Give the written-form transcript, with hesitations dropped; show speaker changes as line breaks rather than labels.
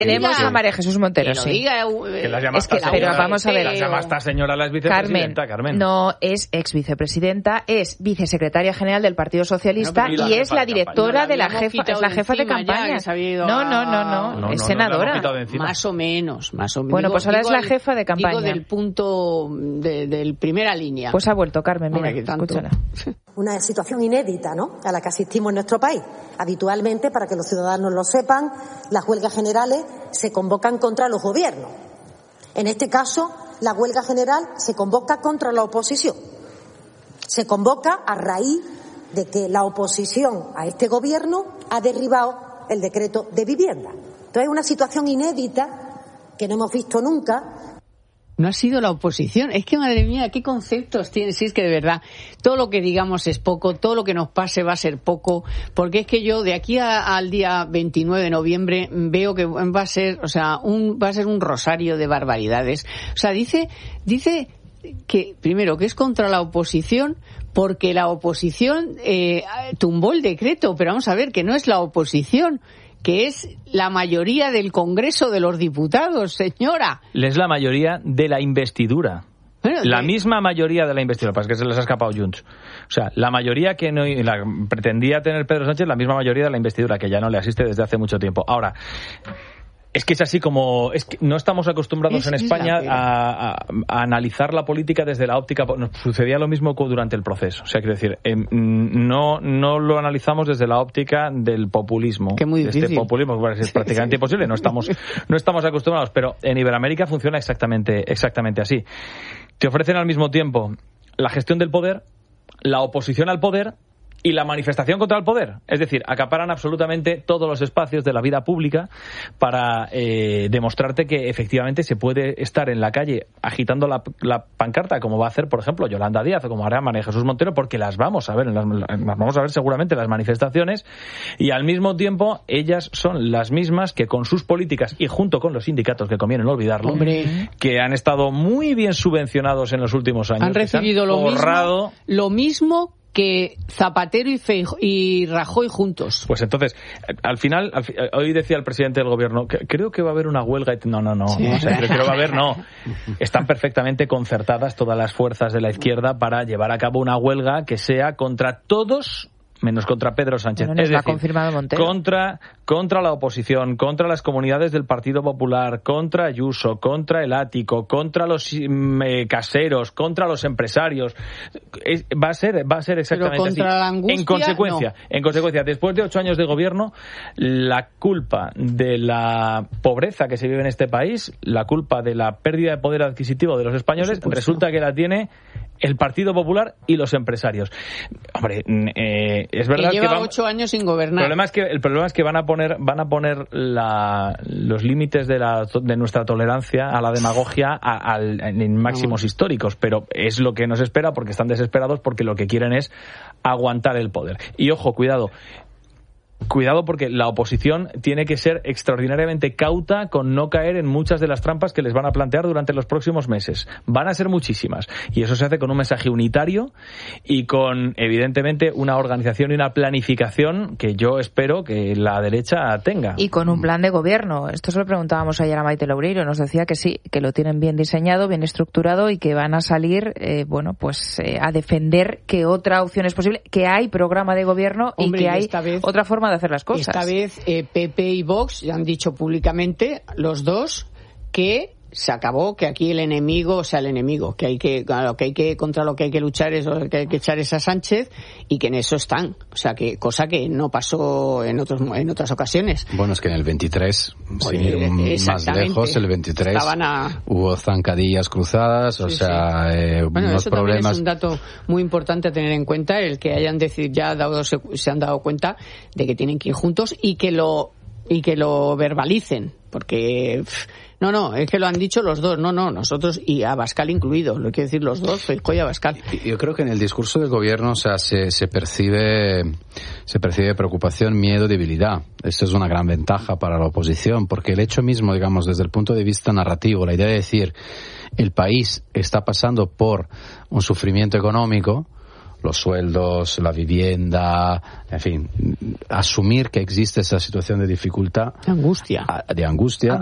Tenemos a María Jesús Montero, sí.
Pero vamos a ver. La llama esta señora, la vicepresidenta, Carmen.
No, es ex vicepresidenta, es vicesecretaria general del Partido Socialista y es la directora de la jefa, es la jefa de campaña. No, es senadora.
Más o menos.
Bueno, pues ahora es la jefa de campaña.
Digo del punto del primera línea.
Pues ha vuelto, Carmen, mira, escúchala.
Una situación inédita, ¿no?, a la que asistimos en nuestro país. Habitualmente, para que los ciudadanos lo sepan, las huelgas generales se convocan contra los gobiernos. En este caso, la huelga general se convoca contra la oposición. Se convoca a raíz de que la oposición a este gobierno ha derribado el decreto de vivienda. Entonces, es una situación inédita que no hemos visto nunca.
No ha sido la oposición. Es que, madre mía, qué conceptos tiene. Si es que de verdad, todo lo que digamos es poco, todo lo que nos pase va a ser poco, porque es que yo de aquí al día 29 de noviembre veo que va a ser, va a ser un rosario de barbaridades. O sea, dice que, primero, que es contra la oposición, porque la oposición tumbó el decreto, pero vamos a ver, que no es la oposición, que es la mayoría del Congreso de los Diputados, señora.
Es la mayoría de la investidura. Bueno, la misma mayoría de la investidura, para que se les ha escapado Junts. O sea, la mayoría que no pretendía tener Pedro Sánchez, la misma mayoría de la investidura, que ya no le asiste desde hace mucho tiempo. Ahora, es que es así como... Es que no estamos acostumbrados en España a analizar la política desde la óptica... Nos sucedía lo mismo durante el proceso. O sea, quiero decir, no lo analizamos desde la óptica del populismo.
Que muy difícil.
Este populismo que es prácticamente imposible. No estamos acostumbrados. Pero en Iberoamérica funciona exactamente así. Te ofrecen al mismo tiempo la gestión del poder, la oposición al poder y la manifestación contra el poder. Es decir, acaparan absolutamente todos los espacios de la vida pública para demostrarte que efectivamente se puede estar en la calle agitando la pancarta, como va a hacer, por ejemplo, Yolanda Díaz o como hará María Jesús Montero, porque las vamos a ver seguramente en las manifestaciones, y al mismo tiempo ellas son las mismas que con sus políticas y junto con los sindicatos, que conviene no olvidarlo, que han estado muy bien subvencionados en los últimos años.
Han recibido lo mismo que Zapatero y Rajoy juntos.
Pues entonces, al final, hoy decía el presidente del gobierno, que creo que va a haber una huelga. No. Sí. O sea, creo que va a haber, no. Están perfectamente concertadas todas las fuerzas de la izquierda para llevar a cabo una huelga que sea contra todos, menos contra Pedro Sánchez.
Bueno, es decir, confirmado Montero.
Contra la oposición, contra las comunidades del Partido Popular, contra Ayuso, contra el Ático, contra los caseros, contra los empresarios. Va a ser exactamente
pero contra
así.
La angustia,
En consecuencia, después de 8 años de gobierno, la culpa de la pobreza que se vive en este país, la culpa de la pérdida de poder adquisitivo de los españoles, resulta que la tiene el Partido Popular y los empresarios. Hombre, es verdad
que lleva 8 años sin gobernar.
El problema es que van a poner los límites de nuestra tolerancia a la demagogia en máximos históricos, pero es lo que nos espera, porque están desesperados, porque lo que quieren es aguantar el poder. Y ojo, cuidado, porque la oposición tiene que ser extraordinariamente cauta con no caer en muchas de las trampas que les van a plantear durante los próximos meses. Van a ser muchísimas. Y eso se hace con un mensaje unitario y con, evidentemente, una organización y una planificación que yo espero que la derecha tenga.
Y con un plan de gobierno. Esto se lo preguntábamos ayer a Maite Loureiro. Nos decía que sí, que lo tienen bien diseñado, bien estructurado y que van a salir, a defender que otra opción es posible, que hay programa de gobierno. Hombre, y que hay otra forma de hacer las cosas.
Esta vez PP y Vox ya han dicho públicamente, los dos, que se acabó, que aquí el enemigo, contra lo que hay que luchar es que hay que echar es a Sánchez, y que en eso están. O sea, que cosa que no pasó en otras ocasiones.
Bueno, es que en el 23, sin ir más lejos, el 23 hubo zancadillas cruzadas, unos
eso
problemas.
Es un dato muy importante a tener en cuenta, el que hayan decidido, se han dado cuenta de que tienen que ir juntos y que lo verbalicen, porque no, es que lo han dicho los dos, nosotros, y Abascal incluido, lo quiero decir los dos, Feijóo y Abascal.
Yo creo que en el discurso del gobierno, se percibe preocupación, miedo, debilidad. Esto es una gran ventaja para la oposición, porque el hecho mismo, digamos, desde el punto de vista narrativo, la idea de decir el país está pasando por un sufrimiento económico, los sueldos, la vivienda, en fin, asumir que existe esa situación de dificultad,
angustia,